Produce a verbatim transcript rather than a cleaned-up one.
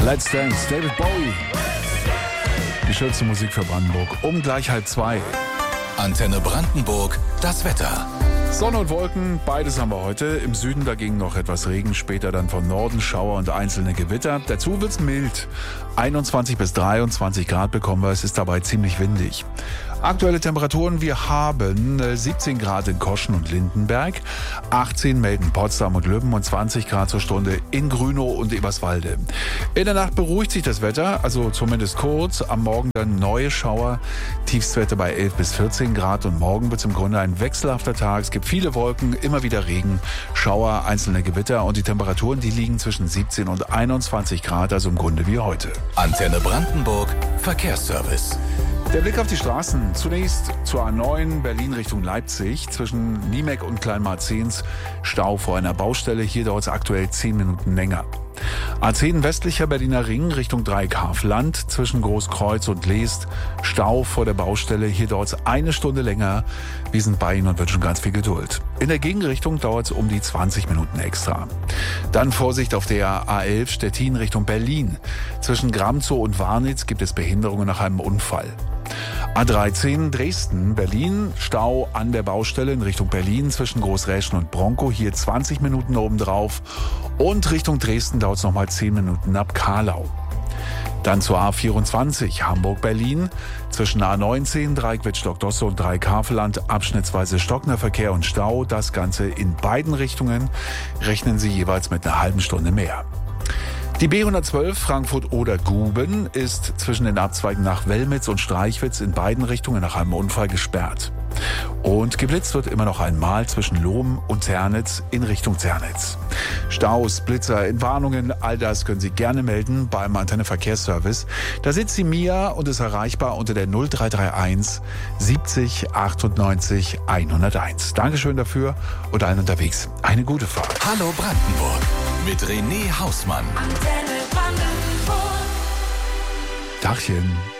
Let's Dance, David Bowie. Die schönste Musik für Brandenburg. Um gleich halb zwei. Antenne Brandenburg, das Wetter. Sonne und Wolken, beides haben wir heute. Im Süden dagegen noch etwas Regen, später dann von Norden Schauer und einzelne Gewitter. Dazu wird's mild. einundzwanzig bis dreiundzwanzig Grad bekommen wir, es ist dabei ziemlich windig. Aktuelle Temperaturen, wir haben siebzehn Grad in Koschen und Lindenberg, achtzehn melden Potsdam und Lübben und zwanzig Grad zur Stunde in Grünow und Eberswalde. In der Nacht beruhigt sich das Wetter, also zumindest kurz. Am Morgen dann neue Schauer, Tiefstwerte bei elf bis vierzehn Grad und morgen wird es im Grunde ein wechselhafter Tag. Es gibt viele Wolken, immer wieder Regen, Schauer, einzelne Gewitter und die Temperaturen, die liegen zwischen siebzehn und einundzwanzig Grad, also im Grunde wie heute. Antenne Brandenburg, Verkehrsservice. Der Blick auf die Straßen. Zunächst zur A neun Berlin Richtung Leipzig. Zwischen Niemek und Kleinmarzens Stau vor einer Baustelle. Hier dauert es aktuell zehn Minuten länger. A zehn westlicher Berliner Ring Richtung Dreieckhafen-Land. Zwischen Großkreuz und Leest Stau vor der Baustelle. Hier dauert es eine Stunde länger. Wir sind bei Ihnen und wünschen ganz viel Geduld. In der Gegenrichtung dauert es um die zwanzig Minuten extra. Dann Vorsicht auf der A elf Stettin Richtung Berlin. Zwischen Gramzow und Warnitz gibt es Behinderungen nach einem Unfall. A dreizehn Dresden, Berlin, Stau an der Baustelle in Richtung Berlin zwischen Großräschen und Bronkow, hier zwanzig Minuten obendrauf und Richtung Dresden dauert es nochmal zehn Minuten ab Karlau. Dann zur A vierundzwanzig Hamburg-Berlin, zwischen A neunzehn Dreieck-Wittstock-Dosse und Dreieck-Havelland abschnittsweise stockender Verkehr und Stau, das Ganze in beiden Richtungen, rechnen Sie jeweils mit einer halben Stunde mehr. Die B hundertzwölf Frankfurt-Oder-Guben ist zwischen den Abzweigen nach Wellmitz und Streichwitz in beiden Richtungen nach einem Unfall gesperrt. Und geblitzt wird immer noch einmal zwischen Lohm und Zernitz in Richtung Zernitz. Staus, Blitzer, Entwarnungen, all das können Sie gerne melden beim Antenne Verkehrsservice. Da sitzt die Mia und ist erreichbar unter der null drei drei eins siebzig achtundneunzig hunderteins. Dankeschön dafür und allen unterwegs eine gute Fahrt. Hallo Brandenburg mit René Hausmann. Antenne Brandenburg. Dachchen.